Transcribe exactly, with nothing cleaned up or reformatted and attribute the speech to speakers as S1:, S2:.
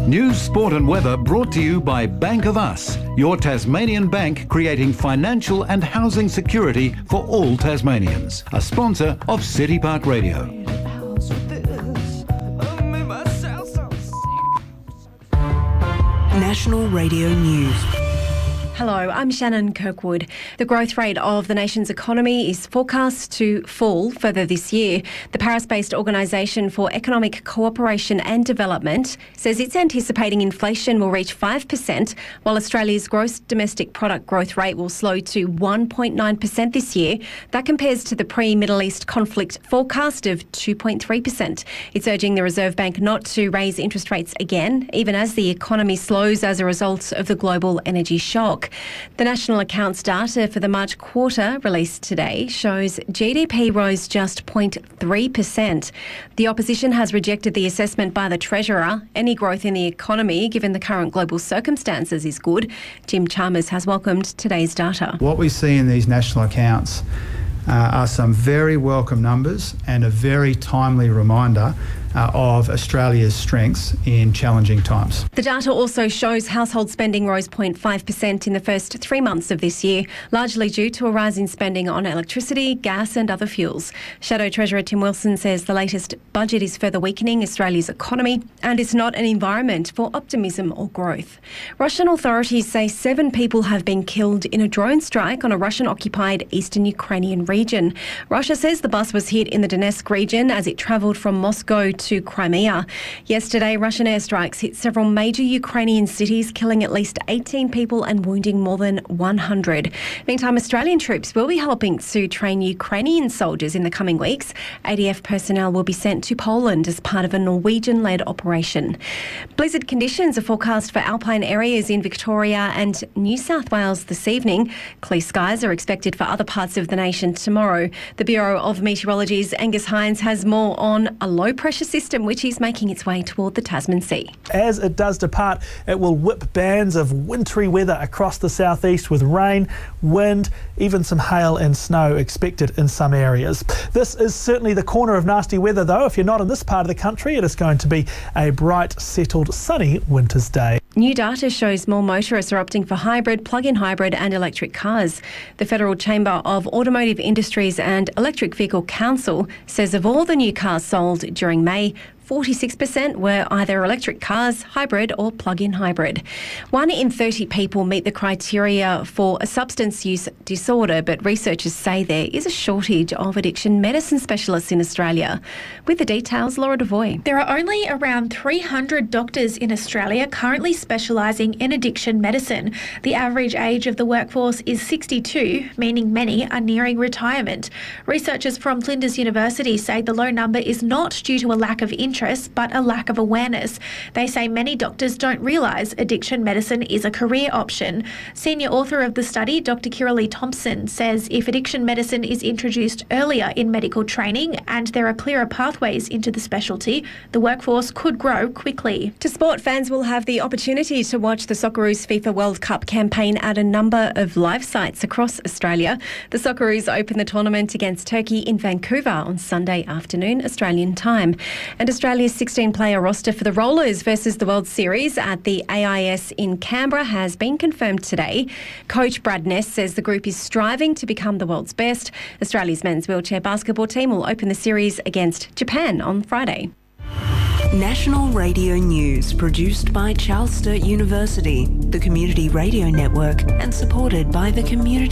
S1: News, sport and weather brought to you by Bank of Us, your Tasmanian bank creating financial and housing security for all Tasmanians. A sponsor of City Park Radio.
S2: National Radio News.
S3: Hello, I'm Shannon Kirkwood. The growth rate of the nation's economy is forecast to fall further this year. The Paris-based Organisation for Economic Cooperation and Development says it's anticipating inflation will reach five percent, while Australia's gross domestic product growth rate will slow to one point nine percent this year. That compares to the pre-Middle East conflict forecast of two point three percent. It's urging the Reserve Bank not to raise interest rates again, even as the economy slows as a result of the global energy shock. The National Accounts data for the March quarter released today shows G D P rose just zero point three percent. The opposition has rejected the assessment by the Treasurer. Any growth in the economy, given the current global circumstances, is good. Jim Chalmers has welcomed today's data.
S4: What we see in these national accounts uh, are some very welcome numbers and a very timely reminder Uh, of Australia's strengths in challenging times.
S3: The data also shows household spending rose zero point five percent in the first three months of this year, largely due to a rise in spending on electricity, gas and other fuels. Shadow Treasurer Tim Wilson says the latest budget is further weakening Australia's economy and is not an environment for optimism or growth. Russian authorities say seven people have been killed in a drone strike on a Russian-occupied eastern Ukrainian region. Russia says the bus was hit in the Donetsk region as it travelled from Moscow to to Crimea. Yesterday, Russian airstrikes hit several major Ukrainian cities, killing at least eighteen people and wounding more than one hundred. Meantime, Australian troops will be helping to train Ukrainian soldiers in the coming weeks. A D F personnel will be sent to Poland as part of a Norwegian-led operation. Blizzard conditions are forecast for alpine areas in Victoria and New South Wales this evening. Clear skies are expected for other parts of the nation tomorrow. The Bureau of Meteorology's Angus Hines has more on a low-pressure system which is making its way toward the Tasman Sea.
S5: As it does depart, it will whip bands of wintry weather across the southeast with rain, wind, even some hail and snow expected in some areas. This is certainly the corner of nasty weather though. If you're not in this part of the country, it is going to be a bright, settled, sunny winter's day.
S3: New data shows more motorists are opting for hybrid, plug-in hybrid and electric cars. The Federal Chamber of Automotive Industries and Electric Vehicle Council says of all the new cars sold during May, forty-six percent were either electric cars, hybrid or plug-in hybrid. One in thirty people meet the criteria for a substance use disorder, but researchers say there is a shortage of addiction medicine specialists in Australia. With the details, Laura Devoy.
S6: There are only around three hundred doctors in Australia currently specialising in addiction medicine. The average age of the workforce is sixty-two, meaning many are nearing retirement. Researchers from Flinders University say the low number is not due to a lack of interest, but a lack of awareness. They say many doctors don't realise addiction medicine is a career option. Senior author of the study, Doctor Kiralee Thompson, says if addiction medicine is introduced earlier in medical training and there are clearer pathways into the specialty, the workforce could grow quickly.
S3: To sport, fans will have the opportunity to watch the Socceroos FIFA World Cup campaign at a number of live sites across Australia. The Socceroos open the tournament against Turkey in Vancouver on Sunday afternoon, Australian time. And Australia's sixteen-player roster for the Rollers versus the World Series at the A I S in Canberra has been confirmed today. Coach Brad Ness says the group is striving to become the world's best. Australia's men's wheelchair basketball team will open the series against Japan on Friday.
S2: National Radio News, produced by Charles Sturt University, the Community Radio Network, and supported by the Community